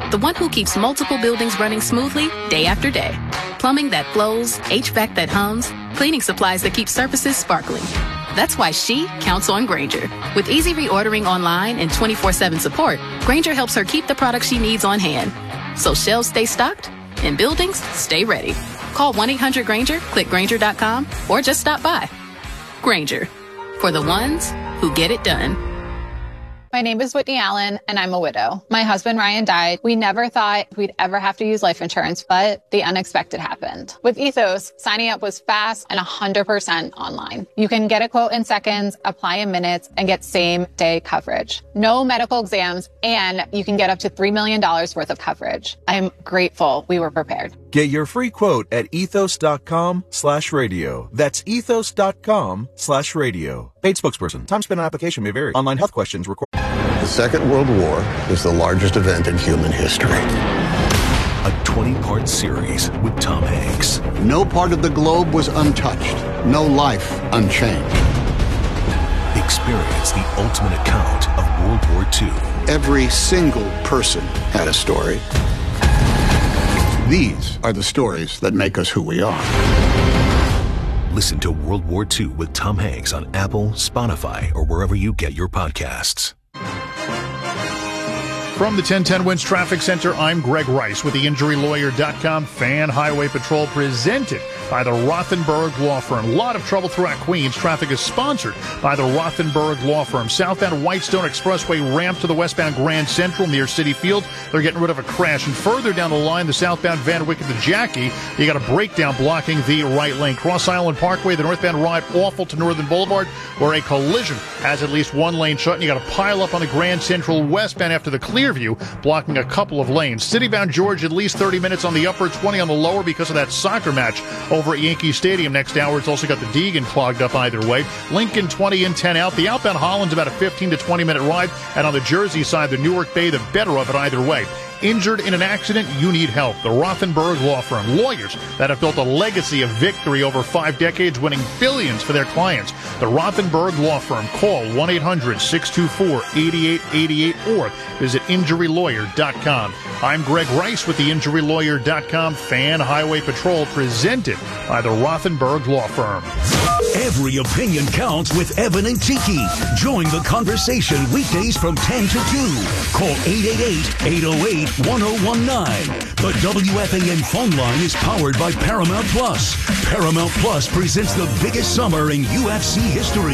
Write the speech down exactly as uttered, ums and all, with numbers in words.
The one who keeps multiple buildings running smoothly day after day. Plumbing that flows, H V A C that hums, cleaning supplies that keep surfaces sparkling. That's why she counts on Grainger. With easy reordering online and twenty-four seven support, Grainger helps her keep the products she needs on hand. So shelves stay stocked and buildings stay ready. Call one eight hundred Grainger, click Grainger dot com, or just stop by. Grainger, for the ones who get it done. My name is Whitney Allen, and I'm a widow. My husband, Ryan, died. We never thought we'd ever have to use life insurance, but the unexpected happened. With Ethos, signing up was fast and one hundred percent online. You can get a quote in seconds, apply in minutes, and get same-day coverage. No medical exams, and you can get up to three million dollars worth of coverage. I'm grateful we were prepared. Get your free quote at ethos.com slash radio. That's ethos.com slash radio. Paid spokesperson. Time spent on application may vary. Online health questions required. The Second World War is the largest event in human history. A twenty-part series with Tom Hanks. No part of the globe was untouched. No life unchanged. Experience the ultimate account of World War Two. Every single person had a story. These are the stories that make us who we are. Listen to World War Two with Tom Hanks on Apple, Spotify, or wherever you get your podcasts. From the ten ten Wins Traffic Center, I'm Greg Rice with the Injury Lawyer dot com Fan Highway Patrol, presented by the Rothenberg Law Firm. A lot of trouble throughout Queens. Traffic is sponsored by the Rothenberg Law Firm. Southbound Whitestone Expressway ramp to the westbound Grand Central near Citi Field. They're getting rid of a crash. And further down the line, the southbound Van Wicken to Jackie, you got a breakdown blocking the right lane. Cross Island Parkway, the northbound ride awful to Northern Boulevard, where a collision has at least one lane shut. And you got a pile up on the Grand Central westbound after the Clearview, blocking a couple of lanes. Citybound George, at least thirty minutes on the upper, twenty on the lower because of that soccer match over at Yankee Stadium next hour. It's also got the Deegan clogged up either way. Lincoln twenty and ten out. The outbound Holland's about a fifteen to twenty minute ride. And on the Jersey side, the Newark Bay, the better of it either way. Injured in an accident, you need help. The Rothenberg Law Firm. Lawyers that have built a legacy of victory over five decades, winning billions for their clients. The Rothenberg Law Firm. Call one eight hundred six two four eight eight eight eight or visit injury lawyer dot com. I'm Greg Rice with the injury lawyer dot com Fan Highway Patrol, presented by the Rothenberg Law Firm. Every opinion counts with Evan and Tiki. Join the conversation weekdays from ten to two. Call eight eight eight, eight oh eight, one oh one nine. The W F A N phone line is powered by Paramount Plus. Paramount Plus presents the biggest summer in U F C history.